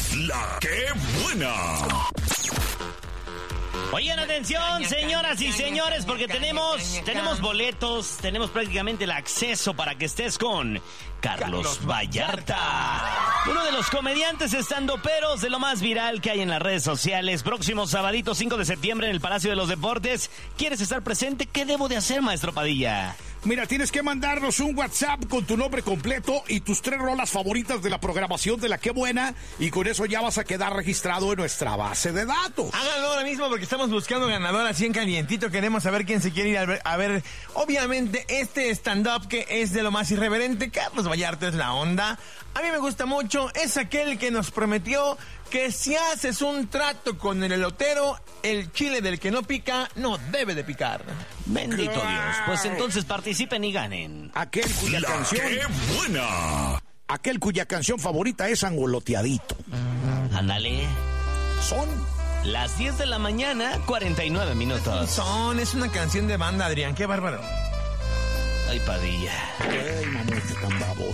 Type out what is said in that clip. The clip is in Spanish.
La que buena. Oigan, atención, señoras y señores, porque tenemos boletos, tenemos prácticamente el acceso para que estés con Carlos Vallarta, uno de los comediantes estandoperos de lo más viral que hay en las redes sociales. Próximo sabadito 5 de septiembre en el Palacio de los Deportes. ¿Quieres estar presente? ¿Qué debo de hacer, maestro Padilla? Mira, tienes que mandarnos un WhatsApp con tu nombre completo y tus 3 rolas favoritas de la programación de La Qué Buena, y con eso ya vas a quedar registrado en nuestra base de datos. Háganlo ahora mismo porque estamos buscando ganador así en calientito. Queremos saber quién se quiere ir a ver, obviamente, este stand-up que es de lo más irreverente. Carlos Vallarta es la onda. A mí me gusta mucho. Es aquel que nos prometió que si haces un trato con el elotero, el chile del que no pica no debe de picar. Bendito Dios. Pues entonces participen y ganen. Aquel cuya La canción... que buena. Aquel cuya canción favorita es Angoloteadito. Ándale. Son... Las 10 de la mañana, 49 minutos. Es una canción de banda, Adrián. Qué bárbaro. Ay, Padilla. Ay, mamá, tan baboso.